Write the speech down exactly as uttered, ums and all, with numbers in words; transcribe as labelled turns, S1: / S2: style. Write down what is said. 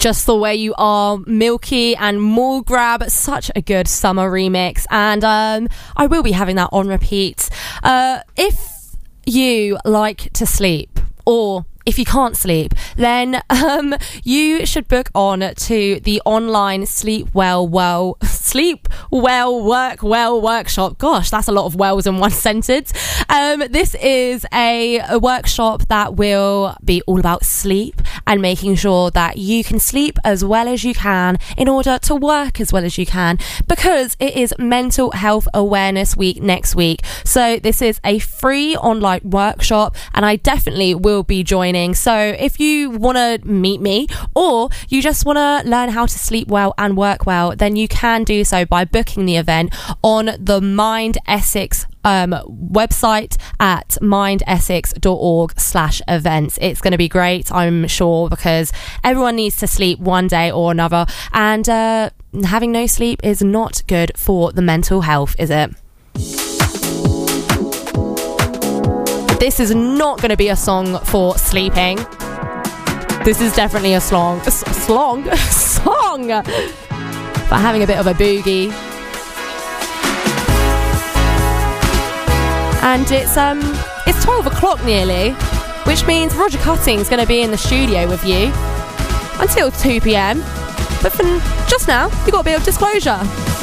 S1: Just the Way You Are, Milky and Mall Grab. Such a good summer remix, and um, I will be having that on repeat. Uh, if you like to sleep, or if you can't sleep, then um, you should book on to the online Sleep Well Well Sleep Well Work Well workshop. Gosh, that's a lot of wells in one sentence. Um, this is a, a workshop that will be all about sleep and making sure that you can sleep as well as you can in order to work as well as you can, because it is Mental Health Awareness Week next week. So this is a free online workshop, and I definitely will be joining. So if you want to meet me, or you just want to learn how to sleep well and work well, then you can do so by booking the event on the Mind Essex um, website at mindessex.org slash events. It's going to be great, I'm sure, because everyone needs to sleep one day or another, and uh, having no sleep is not good for the mental health, is it? This is not going to be a song for sleeping. This is definitely a slong, a slong, song for having a bit of a boogie. And it's um, it's twelve o'clock nearly, which means Roger Cutting's going to be in the studio with you until two p.m. But for just now, you've got a bit of disclosure.